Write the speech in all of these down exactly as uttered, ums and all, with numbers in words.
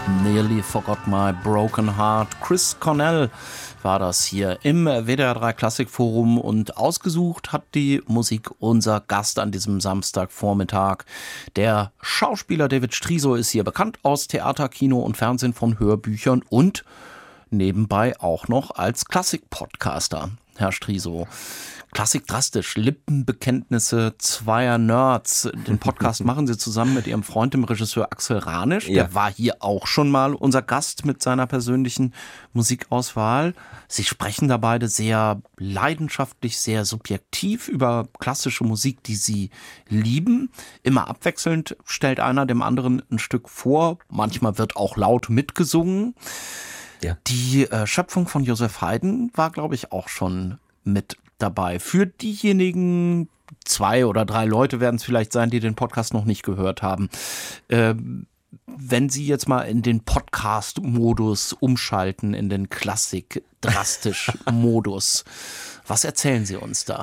Nearly Forgot My Broken Heart. Chris Cornell war das hier im W D R drei Klassikforum und ausgesucht hat die Musik unser Gast an diesem Samstagvormittag. Der Schauspieler David Striso ist hier bekannt aus Theater, Kino und Fernsehen, von Hörbüchern und nebenbei auch noch als Klassik-Podcaster. Herr Striso, Klassik drastisch, Lippenbekenntnisse zweier Nerds. Den Podcast machen Sie zusammen mit Ihrem Freund, dem Regisseur Axel Ranisch. Der ja. war hier auch schon mal unser Gast mit seiner persönlichen Musikauswahl. Sie sprechen da beide sehr leidenschaftlich, sehr subjektiv über klassische Musik, die Sie lieben. Immer abwechselnd stellt einer dem anderen ein Stück vor. Manchmal wird auch laut mitgesungen. Ja. Die äh, Schöpfung von Joseph Haydn war, glaube ich, auch schon mit dabei. Für diejenigen, zwei oder drei Leute werden es vielleicht sein, die den Podcast noch nicht gehört haben. Ähm, wenn Sie jetzt mal in den Podcast-Modus umschalten, in den Klassik-drastisch-Modus, was erzählen Sie uns da?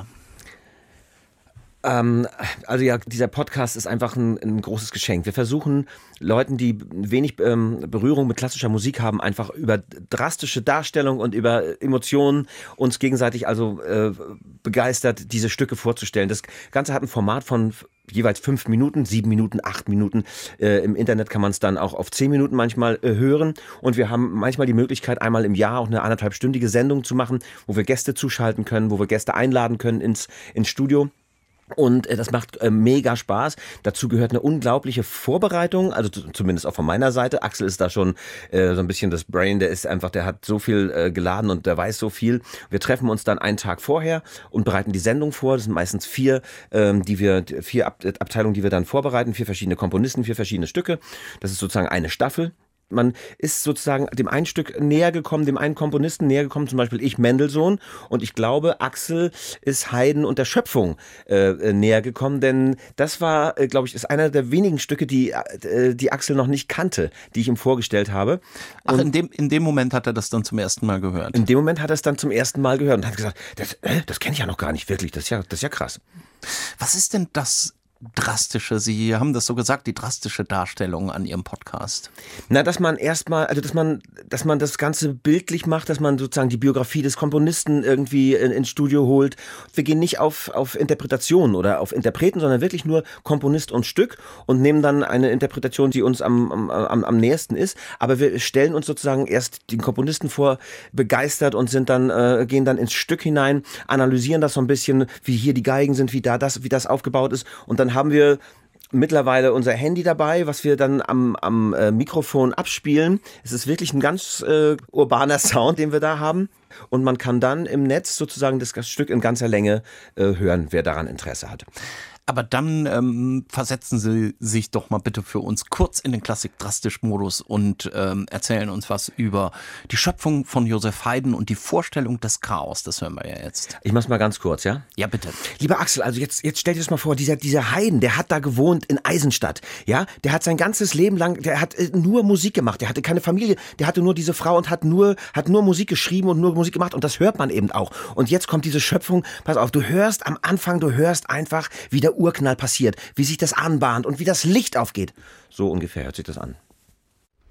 Also ja, dieser Podcast ist einfach ein, ein großes Geschenk. Wir versuchen Leuten, die wenig ähm, Berührung mit klassischer Musik haben, einfach über drastische Darstellung und über Emotionen uns gegenseitig also äh, begeistert, diese Stücke vorzustellen. Das Ganze hat ein Format von jeweils fünf Minuten, sieben Minuten, acht Minuten. Äh, Im Internet kann man es dann auch auf zehn Minuten manchmal äh, hören. Und wir haben manchmal die Möglichkeit, einmal im Jahr auch eine anderthalbstündige Sendung zu machen, wo wir Gäste zuschalten können, wo wir Gäste einladen können ins, ins Studio. Und äh, das macht äh, mega Spaß. Dazu gehört eine unglaubliche Vorbereitung, also z- zumindest auch von meiner Seite. Axel ist da schon äh, so ein bisschen das Brain, der ist einfach, der hat so viel äh, geladen und der weiß so viel. Wir treffen uns dann einen Tag vorher und bereiten die Sendung vor. Das sind meistens vier, ähm, die wir vier Ab- Abteilungen, die wir dann vorbereiten, vier verschiedene Komponisten, vier verschiedene Stücke. Das ist sozusagen eine Staffel. Man ist sozusagen dem einen Stück näher gekommen, dem einen Komponisten näher gekommen, zum Beispiel ich, Mendelssohn. Und ich glaube, Axel ist Haydn und der Schöpfung äh, näher gekommen, denn das war, äh, glaube ich, ist einer der wenigen Stücke, die, äh, die Axel noch nicht kannte, die ich ihm vorgestellt habe. Und Ach, in dem, in dem Moment hat er das dann zum ersten Mal gehört? In dem Moment hat er es dann zum ersten Mal gehört und hat gesagt, das, äh, das kenne ich ja noch gar nicht wirklich, das ist ja, das ist ja krass. Was ist denn das drastische, Sie haben das so gesagt, die drastische Darstellung an Ihrem Podcast? Na, dass man erstmal, also dass man, dass man das Ganze bildlich macht, dass man sozusagen die Biografie des Komponisten irgendwie in, ins Studio holt. Wir gehen nicht auf, auf Interpretation oder auf Interpreten, sondern wirklich nur Komponist und Stück und nehmen dann eine Interpretation, die uns am, am, am, am nächsten ist. Aber wir stellen uns sozusagen erst den Komponisten vor, begeistert und sind dann, äh, gehen dann ins Stück hinein, analysieren das so ein bisschen, wie hier die Geigen sind, wie da das, wie das aufgebaut ist. Und dann Dann haben wir mittlerweile unser Handy dabei, was wir dann am, am äh, Mikrofon abspielen. Es ist wirklich ein ganz äh, urbaner Sound, den wir da haben. Und man kann dann im Netz sozusagen das Stück in ganzer Länge äh, hören, wer daran Interesse hat. Aber dann ähm, versetzen Sie sich doch mal bitte für uns kurz in den Klassik-drastisch-Modus und ähm, erzählen uns was über die Schöpfung von Joseph Haydn und die Vorstellung des Chaos. Das hören wir ja jetzt. Ich mach's mal ganz kurz, ja? Ja, bitte. Lieber Axel, also jetzt, jetzt stell dir das mal vor, dieser, dieser Haydn, der hat da gewohnt in Eisenstadt, ja? Der hat sein ganzes Leben lang, der hat äh, nur Musik gemacht, der hatte keine Familie, der hatte nur diese Frau und hat nur, hat nur Musik geschrieben und nur Musik gemacht und das hört man eben auch. Und jetzt kommt diese Schöpfung, pass auf, du hörst am Anfang, du hörst einfach, wie der Urknall passiert, wie sich das anbahnt und wie das Licht aufgeht. So ungefähr hört sich das an.